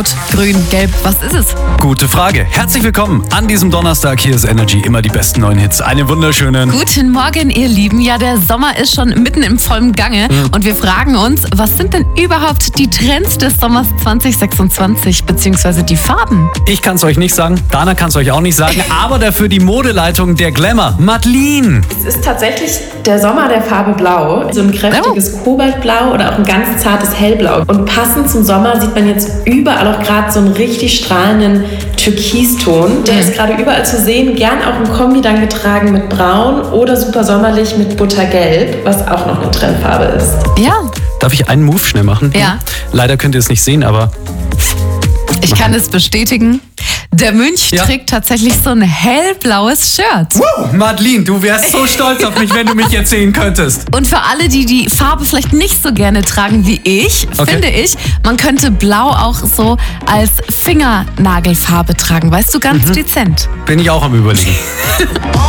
Grün, Gelb, was ist es? Gute Frage. Herzlich willkommen an diesem Donnerstag. Hier ist Energy, immer die besten neuen Hits. Einen wunderschönen... Guten Morgen, ihr Lieben. Ja, der Sommer ist schon mitten im vollen Gange und wir fragen uns, was sind denn überhaupt die Trends des Sommers 2026, beziehungsweise die Farben? Ich kann es euch nicht sagen, Dana kann es euch auch nicht sagen, aber dafür die Modeleitung der Glamour. Madeline! Es ist tatsächlich der Sommer der Farbe Blau. So ein kräftiges Kobaltblau oder auch ein ganz zartes Hellblau. Und passend zum Sommer sieht man jetzt überall auch gerade so einen richtig strahlenden Türkiston. Der ist gerade überall zu sehen, gern auch im Kombi dann getragen mit Braun oder super sommerlich mit Buttergelb, was auch noch eine Trendfarbe ist. Ja, Darf ich einen Move schnell machen? Ja. Leider könnt ihr es nicht sehen, aber... ich kann es bestätigen. Der Mönch Ja. trägt tatsächlich so ein hellblaues Shirt. Wow, Madeline, du wärst so stolz auf mich, wenn du mich jetzt sehen könntest. Und für alle, die die Farbe vielleicht nicht so gerne tragen wie ich, finde ich, man könnte Blau auch so als Fingernagelfarbe tragen. Weißt du, ganz dezent. Bin ich auch am Überlegen.